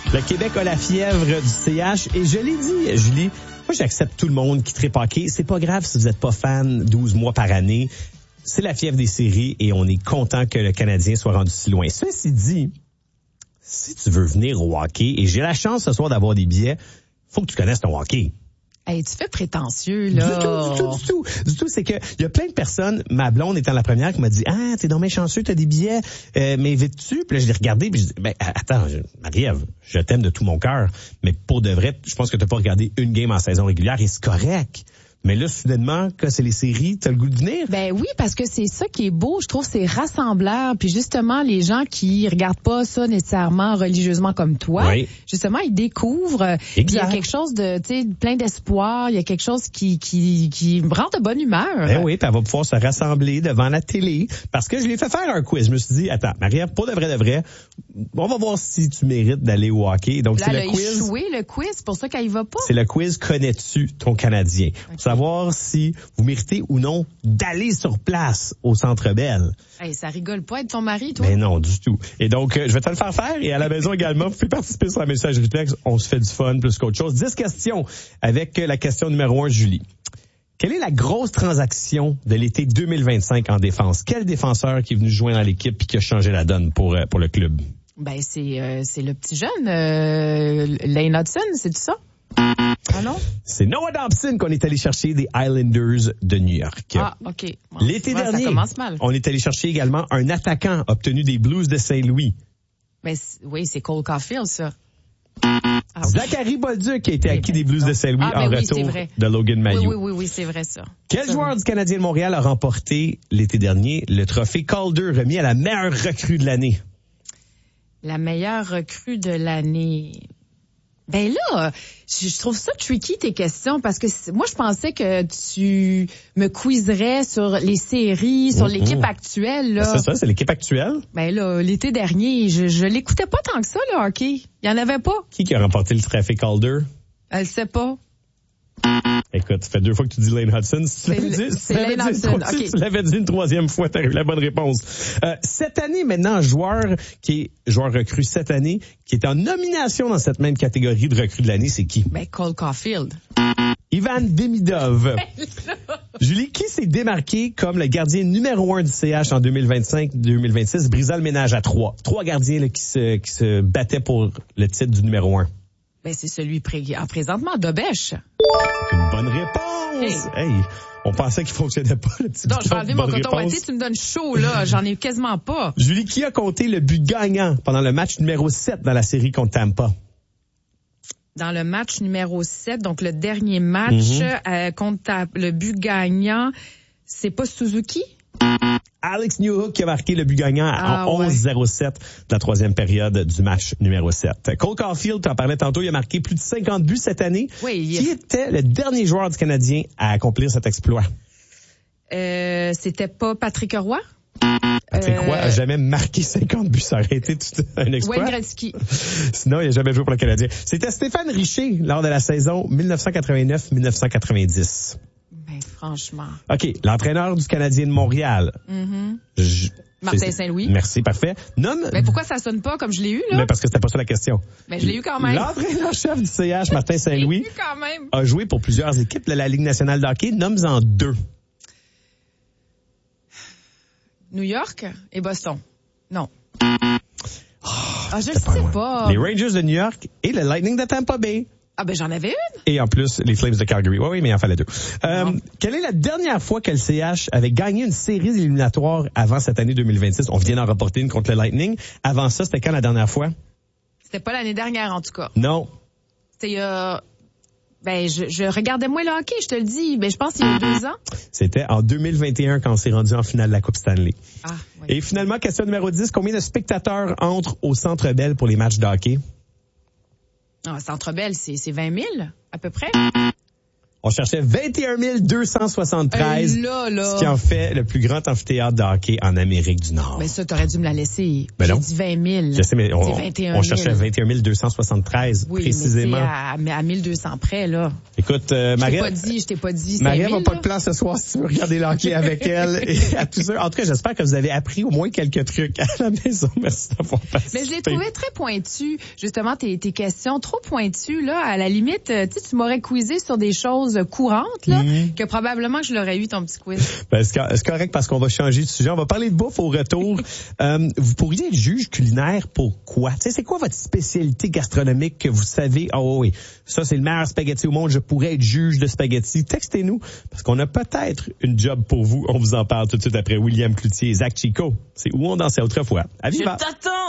Le Québec a la fièvre du CH et je l'ai dit, Julie, moi j'accepte tout le monde qui tripe hockey. C'est pas grave si vous n'êtes pas fan 12 mois par année. C'est la fièvre des séries et on est content que le Canadien soit rendu si loin. Ceci dit, si tu veux venir au hockey, et j'ai la chance ce soir d'avoir des billets, faut que tu connaisses ton hockey. Hey, tu fais prétentieux, là. Du tout, c'est que il y a plein de personnes, ma blonde étant la première, qui m'a dit, ah, t'es donc bien chanceux, t'as des billets, mais vite-tu? Puis là, je l'ai regardé, puis je dis, ben, attends, Marie-Ève, je t'aime de tout mon cœur, mais pour de vrai, je pense que t'as pas regardé une game en saison régulière et c'est correct. Mais là, soudainement, quand c'est les séries, t'as le goût de venir? Ben oui, parce que c'est ça qui est beau. Je trouve que c'est rassembleur. Puis justement, les gens qui regardent pas ça nécessairement religieusement comme toi, oui. Justement, ils découvrent. Puis il y a quelque chose de, tu sais, plein d'espoir. Il y a quelque chose qui me rend de bonne humeur. Ben oui, puis elle va pouvoir se rassembler devant la télé. Parce que je lui ai fait faire un quiz. Je me suis dit, attends, Marie-Ève, pour de vrai, on va voir si tu mérites d'aller au hockey. Donc, là, c'est le quiz. Échoué, le quiz, pour ça qu'elle y va pas. C'est le quiz Connais-tu ton Canadien? Okay. Savoir si vous méritez ou non d'aller sur place au Centre Bell. Hey, ça rigole pas être ton mari, toi? Mais non, du tout. Et donc, je vais te le faire faire. Et à la maison également, vous pouvez participer sur la messagerie texte. On se fait du fun plus qu'autre chose. 10 questions avec la question numéro 1, Julie. Quelle est la grosse transaction de l'été 2025 en défense? Quel défenseur qui est venu joindre à l'équipe et qui a changé la donne pour le club? Ben, c'est le petit jeune, Lane Hudson, c'est ça? Ah non? C'est Noah Dobson qu'on est allé chercher des Islanders de New York. Ah, OK. Bon, l'été dernier, ça commence mal. On est allé chercher également un attaquant obtenu des Blues de Saint-Louis. Ben, oui, c'est Cole Caulfield, ça. Ah, Zachary Bolduc qui a été acquis des Blues de Saint-Louis en retour de Logan Mailloux. Oui, c'est vrai, ça. Quel joueur du Canadien de Montréal a remporté l'été dernier le trophée Calder remis à la meilleure recrue de l'année? La meilleure recrue de l'année... Ben là, je trouve ça tricky tes questions parce que moi je pensais que tu me quizerais sur les séries, sur l'équipe actuelle là. C'est ça, c'est l'équipe actuelle. Ben là, l'été dernier, je l'écoutais pas tant que ça le hockey. Il y en avait pas. Qui a remporté le trophée Calder? Elle sait pas. Écoute, ça fait 2 fois que tu dis Lane Hudson. C'est Lane Hudson. Tu l'avais dit une 3e fois, t'as eu la bonne réponse. Cette année, maintenant, un joueur qui est joueur recru cette année, qui est en nomination dans cette même catégorie de recrue de l'année, c'est qui? Ben, Cole Caulfield. Ivan Demidov. Julie, qui s'est démarqué comme le gardien numéro 1 du CH en 2025-2026, brisant le ménage à 3? 3 gardiens là, qui se battaient pour le titre du numéro 1. Ben, c'est celui présentement, Dobèche. C'est une bonne réponse. Hey, on pensait qu'il fonctionnait pas, le petit. Donc, je vais enlever mon coton ouaté, tu me donnes chaud, là. J'en ai quasiment pas. Contre... Julie, qui a compté le but gagnant pendant le match numéro 7 dans la série contre Tampa? Dans le match numéro 7, donc le dernier match, contre le but gagnant, c'est pas Suzuki? Alex Newhook qui a marqué le but gagnant en 11-07 de la 3e période du match numéro 7. Cole Caulfield, t'en parlais tantôt, il a marqué plus de 50 buts cette année. Oui. Qui était le dernier joueur du Canadien à accomplir cet exploit? C'était pas Patrick Roy? Patrick Roy a jamais marqué 50 buts. Ça aurait été tout un exploit. Wayne Gretzky. Sinon, il n'a jamais joué pour le Canadien. C'était Stéphane Richer lors de la saison 1989-1990. Ben, franchement. OK, l'entraîneur du Canadien de Montréal. Martin Saint-Louis. Merci, parfait. Mais pourquoi ça sonne pas comme je l'ai eu, là? Mais parce que c'était pas ça la question. Mais je l'ai eu quand même. L'entraîneur-chef du CH, Martin Saint-Louis, quand même. a joué pour plusieurs équipes de la Ligue nationale de hockey. Nomme-en 2. New York et Boston. Non. Je sais pas. Les Rangers de New York et le Lightning de Tampa Bay. Ah ben j'en avais une. Et en plus, les Flames de Calgary. Oui, mais il en fallait 2. Quelle est la dernière fois que le CH avait gagné une série éliminatoire avant cette année 2026? On vient d'en remporter une contre le Lightning. Avant ça, c'était quand la dernière fois? C'était pas l'année dernière, en tout cas. Non. C'était je regardais moins le hockey, je te le dis. Ben, je pense qu'il y a 2 ans. C'était en 2021 quand on s'est rendu en finale de la Coupe Stanley. Ah, oui. Et finalement, question numéro 10. Combien de spectateurs entrent au Centre Bell pour les matchs de hockey? Centre Bell, c'est 20 000, à peu près. On cherchait 21 273, là. ce qui en fait le plus grand amphithéâtre de hockey en Amérique du Nord. Mais ça, t'aurais dû me la laisser. Ben J'ai non. dit 20 000. Je sais, mais on 21 000. on cherchait 21 273, Oui, précisément. mais à 1200 près, là. Écoute, Je t'ai pas dit 5 000. Marie n'a pas là. de plan ce soir si tu veux regarder le hockey avec elle et à tous ceux. En tout cas, j'espère que vous avez appris au moins quelques trucs à la maison. Merci d'avoir participé. Mais je l'ai trouvé très pointu, justement, tes questions trop pointues, là. À la limite, tu m'aurais quizé sur des choses courantes, là, que probablement que je l'aurais eu ton petit quiz. Ben, c'est correct parce qu'on va changer de sujet. On va parler de bouffe au retour. Vous pourriez être juge culinaire pour quoi? Tu sais, c'est quoi votre spécialité gastronomique que vous savez? Oh oui, ça c'est le meilleur spaghetti au monde. Je pourrais être juge de spaghetti. Textez-nous parce qu'on a peut-être une job pour vous. On vous en parle tout de suite après William Cloutier et Zach Chico. C'est où on dansait autrefois. À Viva! Je t'attends!